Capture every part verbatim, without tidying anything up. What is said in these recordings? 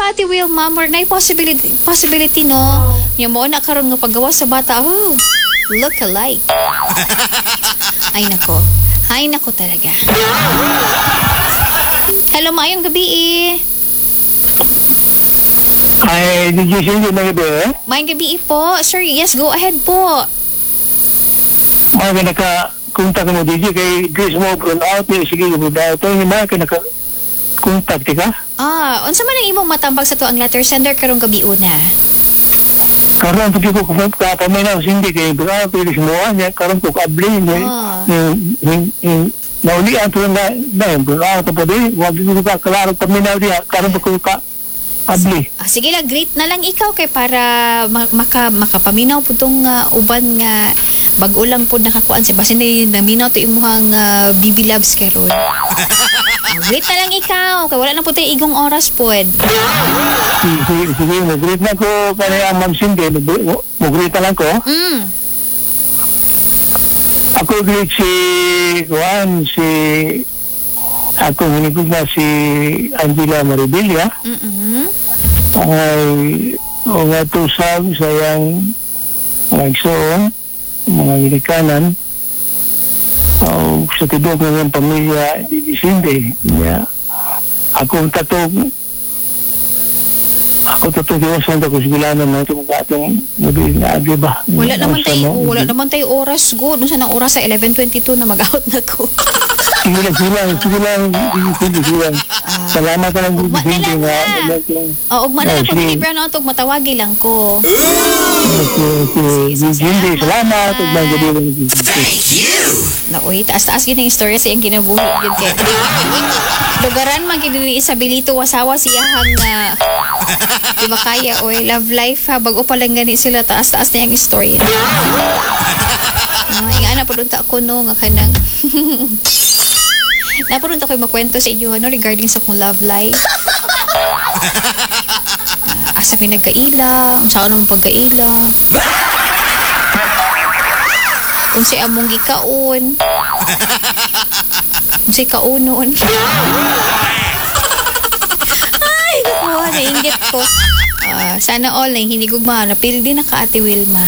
Ate Wilma, more na possibility, possibility no. Yung mo na karon nga paggawa sa bata, oh, look alike. Ay nako. Ay nako talaga. Hello, maayong gabi eh. Ay, did you send na gabi eh? Maayong gabi eh po. Sir, yes, go ahead po. Mga naka-contact mo, D J, kay Grace mo, from out, eh, sige, mo daw. Ito yung mga naka-contact ka? Ah, unsa man ang imong matambag sa to ang letter sender karong gabi una? Karon pag ko kung kapamay na, hindi kayo, baka pilis mo, niya, karon ko kabli, Ah. naulian po na, na, baka ito po din, huwag ko ka, kalaro paminaw diya, karon po ko ka, kabli. Ah, sige lang, great na lang ikaw kay para ma- maka makapaminaw po tong uh, uban nga bag-o lang po nakakuan si basin na naminaw to imuhang uh, B B Loves karon. Ah, great na lang ikaw kay wala na po tayo igong oras pod. Sige, sige, sige, mag-greet na ko, kaya ang Ma'am Cindy, mag-greet na lang ko. Mm. Ako greet si, Juan, si, ako hinigod na si Angela Maribilla. Mm-mm. Ay, o nga tusab sayang mga igsoon, mga ginikanan, o sa tibok ng pamilya di Disinde. Yeah. Ako tatog, ako tatog iwasan ako sigilanan na itong atong gabi na agi ba? Wala naman Sa tayo mo- wala naman tayo oras go. Dun sa nang oras sa eleven twenty-two na mag-out na ko. Sige lang, sige lang, sige lang, sige sige lang. Salamat ka lang, Ugma na lang nga. na. Oh, ugma na lang Oh, ko sige. ni Brown out og matawagi lang ko. Hindi, salamat. Ugmang gabi lang. Na uy, taas-taas gid ang istorya sa iyang kinabuhi gid kay. Lugaran man gid ni Isabelito wasawa siyahang na di ba kaya oy love life ha bag-o pa lang gani sila taas-taas na yung istorya. Ah, ingana pud unta ko no nga kanang Napunta ko makwento sa inyo ano regarding sa kong love life. Uh, asa pinagkaila, ang saan naman pagkaila. Kung si among gikaon. Kung si kaunon. Ay, nakuha, nainggit ko. Uh, sana all na hindi gugma. Napil din na ka Ate Wilma.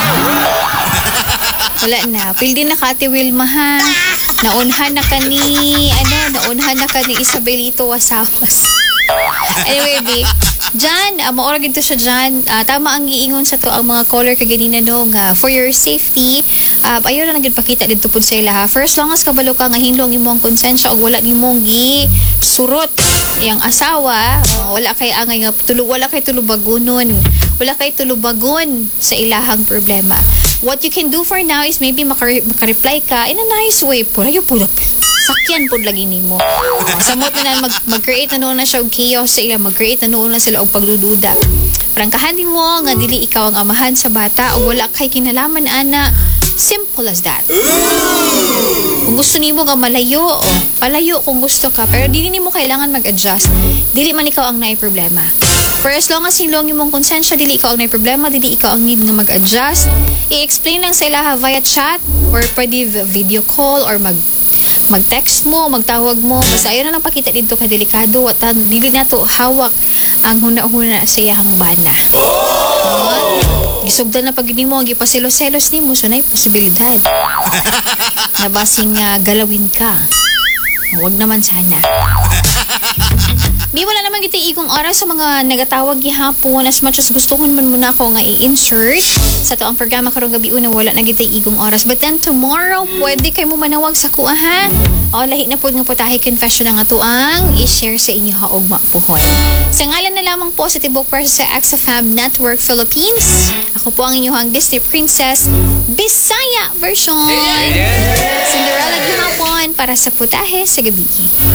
Wala na. Pil din na ka Ate Wilma ha. Naunhan na ka ni, ano, naunhan na ka ni Isabelito Wasawas. Anyway, Vic, Jan, uh, maorag ito siya Jan. Uh, tama ang giingon sa to ang mga caller kaganina no nga. For your safety, uh, ayaw na naging pakita dito po sa ila ha. First long as kabalo ka nga hinlong imong konsensya o wala nimong gi surot yang asawa, uh, wala kay angay nga tulog, wala kay tulubagonon. Wala kay tulubagon sa ilahang problema. What you can do for now is maybe maka- maka-reply ka in a nice way po. Ayaw po, sakyan po lagi nimo. Uh, samot na na mag- mag-create na noon na siya og chaos sa ila, mag-create na noon na sila og pagdududa. Prangkahan din mo nga dili ikaw ang amahan sa bata o wala kay kinalaman ana. Simple as that. Kung gusto nimo nga malayo, oh, palayo kung gusto ka, pero dili nimo kailangan mag-adjust. Dili man ikaw ang naay problema. For as long as hilong imong konsensya, dili ikaw ang may problema, dili ikaw ang need nga mag-adjust. I-explain lang sa ilaha via chat or pwede video call or mag mag-text mo, magtawag mo. Basta ayaw na lang pakita dito ka delikado at uh, dili na to hawak ang huna-huna sa iyahang bana. Oh! Gisugdan na pag hindi mo, gipasilos-selos ni mo, so na posibilidad. Nabasing uh, galawin ka. Huwag naman sana. Di wala naman kita igong oras sa mga nagatawag gihapon as much as gustuhon man muna ako nga i-insert sa to ang programa karong gabi una wala na kita igong oras but then tomorrow pwede kay mo manawag sa kuha ha o lahi na pod nga putahe confession ang ato ang i-share sa inyo ha og mapuhon sa ngalan na lamang po sa tibok para sa X F M Network Philippines ako po ang inyong Disney Princess Bisaya version Cinderella gihapon para sa putahe sa gabi.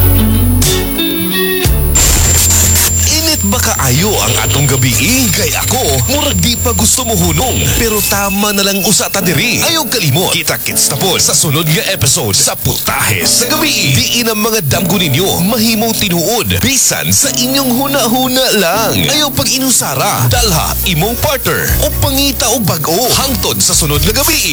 Baka ayo ang atong gabi kay ako murag di pa gusto mo hunong pero tama na lang usa ta diri ayaw kalimot kita-kits tapos sa sunod nga episode sa Putahe sa Gabi diin ang mga damgo ninyo mahimong tinuod bisan sa inyong huna-huna lang ayaw pag inusara dalha imong partner o pangita og bag-o hangtod sa sunod nga gabi.